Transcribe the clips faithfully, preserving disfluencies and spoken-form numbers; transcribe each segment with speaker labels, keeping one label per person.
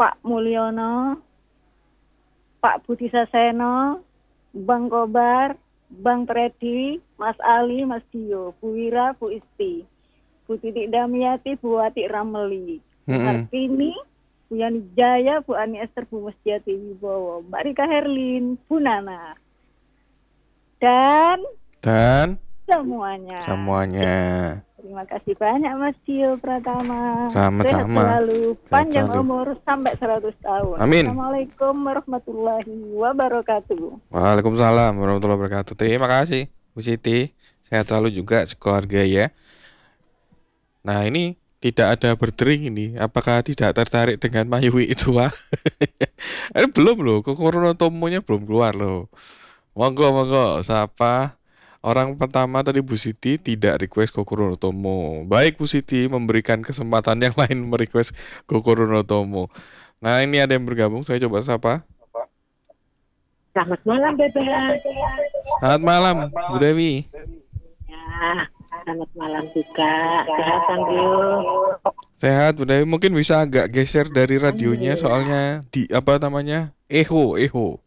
Speaker 1: Pak Mulyono, Pak Budi Saseno, Bang Kobar, Bang Tredi, Mas Ali, Mas Dio, Bu Wira, Bu Isti, Bu Titik Damiati, Bu Wati Rameli, Bu
Speaker 2: Mm-mm.
Speaker 1: Hartini, Bu Yani Jaya, Bu Ani Ester, Bu Musjati Wibowo, Mbak Rika Herlin, Bu Nana, dan
Speaker 2: Dan
Speaker 1: semuanya.
Speaker 2: semuanya.
Speaker 1: Terima kasih banyak Mas Dio Pratama. Sehat
Speaker 2: Sama-sama.
Speaker 1: selalu,
Speaker 2: Sehat
Speaker 1: panjang
Speaker 2: selalu.
Speaker 1: umur sampai seratus tahun.
Speaker 2: Amin.
Speaker 1: Assalamualaikum warahmatullahi wabarakatuh.
Speaker 2: Waalaikumsalam warahmatullahi wabarakatuh. Terima kasih Bu Siti. Sehat selalu juga sekeluarga ya. Nah ini tidak ada berdering ini. Apakah tidak tertarik dengan Mayuwi Itsua? Ini belum loh. Kokorono Tomonya belum keluar loh. Monggo monggo. Siapa? Orang pertama tadi Bu Siti tidak request Kokorono Tomo. Baik Bu Siti memberikan kesempatan yang lain merequest Kokorono Tomo. Nah ini ada yang bergabung. Saya coba sapa.
Speaker 3: Selamat malam Bebe.
Speaker 2: Selamat malam Bu Dewi.
Speaker 3: Ya, selamat malam juga. Sehat Tangguh.
Speaker 2: Sehat Bu Dewi. Mungkin bisa agak geser dari radionya soalnya di apa namanya? Eho, eho.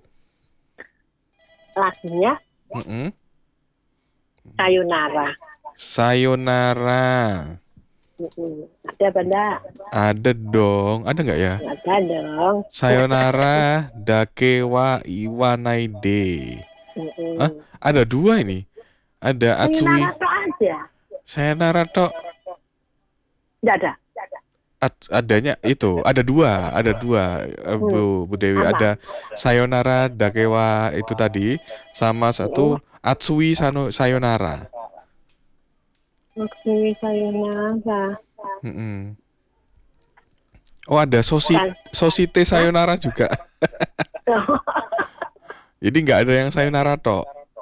Speaker 3: Lagunya
Speaker 2: Mm-mm.
Speaker 3: Sayonara.
Speaker 2: Sayonara.
Speaker 3: Mm-mm. Ada benda?
Speaker 2: Ada dong. Ada nggak ya?
Speaker 3: Ada dong.
Speaker 2: Sayonara Dakewa Iwanaide.
Speaker 3: Mm-mm.
Speaker 2: Hah? Ada dua ini. Ada Atsui.
Speaker 3: Sayonara tuh aja.
Speaker 2: Sayonara tok.
Speaker 3: Tidak ada.
Speaker 2: Ad- adanya itu. Ada dua. Ada dua. eh, Bu, Bu Dewi.
Speaker 3: Apa?
Speaker 2: Ada Sayonara Dakewa itu tadi. Sama satu Atsui Sano Sayonara.
Speaker 3: Oke, Sayonara.
Speaker 2: Mm-mm. Oh ada sosi
Speaker 3: Bukan.
Speaker 2: Sosite Sayonara juga. Jadi nggak ada yang Sayonara tok.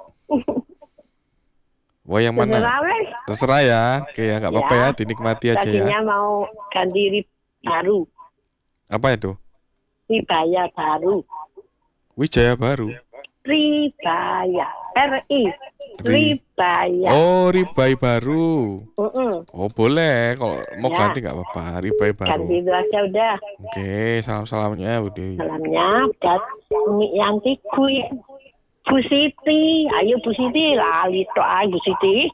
Speaker 2: Wah yang mana?
Speaker 3: Terserah weh.
Speaker 2: Terserah ya. Oke ya nggak apa-apa ya.
Speaker 3: Ya.
Speaker 2: Dinikmati aja ya.
Speaker 3: Tadinya mau ganti rib baru.
Speaker 2: Apa itu?
Speaker 3: Ribaya baru.
Speaker 2: Wijaya Baru.
Speaker 3: Ribaya. R I.
Speaker 2: Ri-
Speaker 3: Ribaya.
Speaker 2: Oh Ribai Baru.
Speaker 3: Mm-mm.
Speaker 2: Oh boleh. Kalau mau
Speaker 3: Ya.
Speaker 2: ganti nggak apa-apa. Ribai Baru.
Speaker 3: Ganti itu aja udah.
Speaker 2: Oke salam-salamnya Bu Dewi.
Speaker 3: Salamnya buat Umi Yanti kui Bu Siti. Ayo Bu Siti lali tok ae Bu Siti.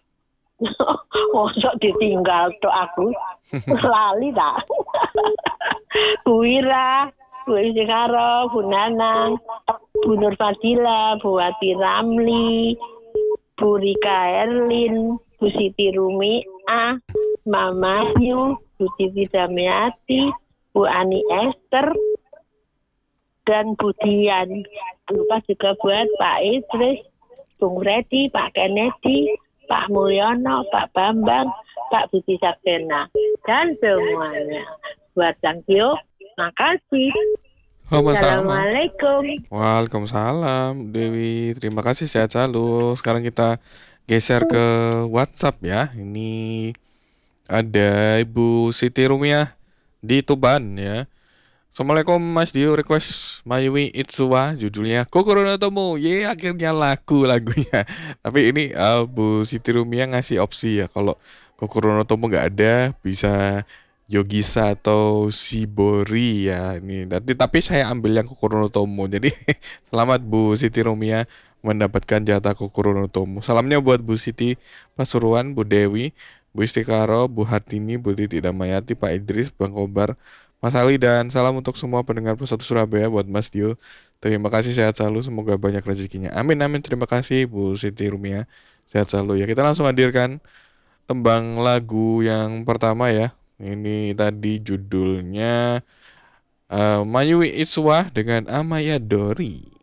Speaker 3: Mosok ditinggal tok aku. Lali tak. Bu Wira, Bu Isikaro, Bu Nanang, Bu Nur Fadila, Bu Wati Ramli, Bu Rika Erlin, Bu Siti Rumi'ah, Mama Yu, Bu Siti Damiati, Bu Ani Esther, dan Bu Dian. Lupa juga buat Pak Idris, Bung Redi, Pak Kennedy, Pak Mulyono, Pak Bambang, Pak Budi Saksena, dan semuanya. Buat Tangkyo, makasih.
Speaker 2: Sama-sama.
Speaker 3: Assalamualaikum.
Speaker 2: Waalaikumsalam Bu Dewi. Terima kasih sehat selalu. Sekarang kita geser ke WhatsApp ya. Ini ada Ibu Siti Rumiah di Tuban ya. Assalamualaikum Mas Dio, request Mayumi Itsuwa judulnya Kokoro no Tomo. Ye akhirnya lagu lagunya. Tapi ini uh, Bu Siti Rumiah ngasih opsi ya. Kalau Kokoro no Tomo nggak ada bisa Yogisa atau Shibori ya ini. Nanti tapi saya ambil yang Kokoro no Tomo. Jadi selamat Bu Siti Rumiah mendapatkan jatah Kokoro no Tomo. Salamnya buat Bu Siti Pasuruan, Bu Dewi, Bu Istikaro, Bu Hartini, Bu Titi Damayati, Pak Idris, Bang Kobar, Mas Ali, dan salam untuk semua pendengar Persatu Surabaya buat Mas Dio. Terima kasih sehat selalu, semoga banyak rezekinya. Amin amin. Terima kasih Bu Siti Rumiah. Sehat selalu ya. Kita langsung hadirkan tembang lagu yang pertama ya. Ini tadi judulnya uh, Mayui Itsuwa dengan Amaya Dori.